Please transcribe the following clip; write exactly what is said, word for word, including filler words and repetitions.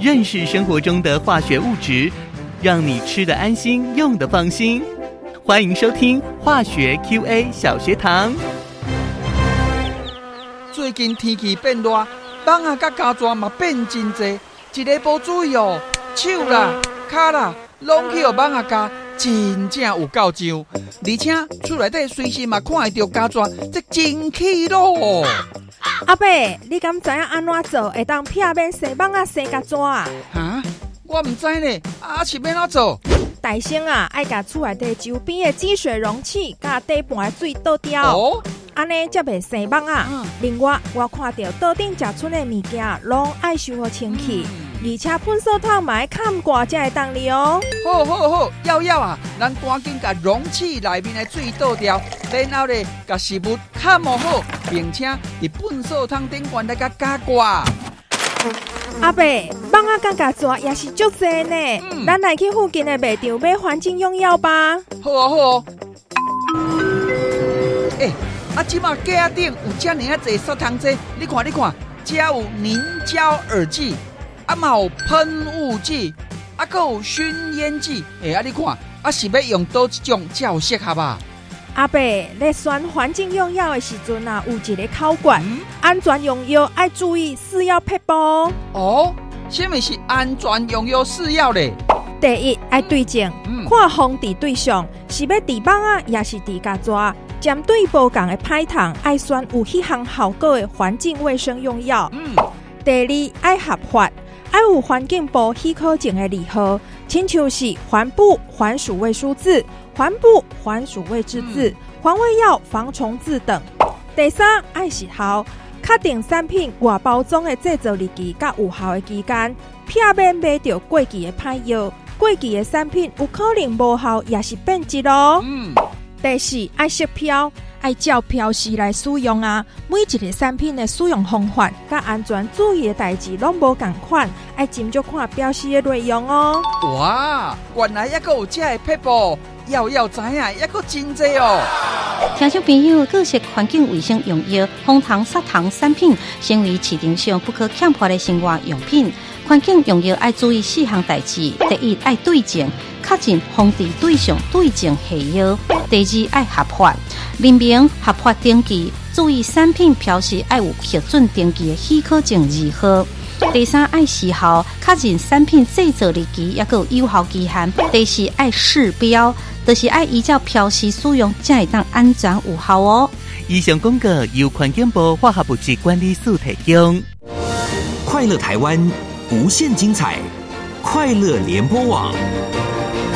认识生活中的化学物质，让你吃得安心，用得放心。欢迎收听化学 Q A 小学堂。 最近天气变热，蚊仔甲胶蛇嘛变真多，一个无注意哦，手啦、脚啦，拢去互蚊仔咬，真正有够痒。而且厝内底随时嘛看会到胶蛇，这真气咯哦！ 阿伯，你敢知影安怎做会当避免生蚊仔生胶蛇啊？ 哈，我唔知呢，啊是要怎做？ 大先啊，爱甲厝内底周边的积水容器甲底盘的水倒掉。 哦， 安尼才袂生蚊仔。 嗯、 另外，我看到桌顶食剩的物件，拢爱收好清气，嗯、而且喷扫桶嘛爱盖挂才会当哩哦。 好好好，要要啊，咱赶紧甲容器内面的水倒掉，然后咧甲食物盖好好，并且伫喷扫桶顶悬来甲加挂。 阿伯，蚊仔甲胶蛇也是足多呢，嗯、咱来去附近的卖场买环境用药吧。 好哦好哦。哎、欸，啊，即马架顶有遮尔啊侪杀虫剂，你看你看，遮有凝胶耳剂，啊嘛有喷雾剂，啊还有熏烟剂。哎、欸，啊你看，啊是要用倒一种才有适合吧？ 阿伯，咧选环境用药的时阵啊，有一个考卷，嗯、安全用药爱注意四要撇步。 哦，什么是安全用药四要咧？ 第一，爱对症，嗯、看防治对象是要治蚊仔，也是治胶蛇。针对无同的歹虫，爱选有迄项效果的环境卫生用药。嗯、第二，爱合法，爱有环境部许可证的字号，亲像是环部环鼠卫书字。环部环鼠卫之字、嗯、环卫药、防虫字等。第三，爱时效，确定产品外包装的制造日期甲有效的期间，避免买到过期的歹药。过期的产品有可能无效，也是变质哦。嗯、第四，爱识标，爱照标示来使用啊。每一个产品的使用方法甲安全注意的代志拢无同款，爱斟酌看标示的内容哦。 哇，原来还佫有这个撇步。要要知影，还佫真济哦！ 听众朋友，各式环境卫生用药、防虫杀虫产品，成为市场上不可欠缺的生活用品。环境用药爱注意四项代志：第一，爱对症，确认防治对象对症下药；第二，爱合法，明明合法登记，注意产品标示爱有核准登记的许可证字号。第三，爱时效，确认产品制造日期也有有效期限。第四，爱示标，就是爱依照标示使用，才会当安全有效哦。 以上广告由环境部化学物质管理署提供。 快乐台湾，无限精彩，快乐联播网。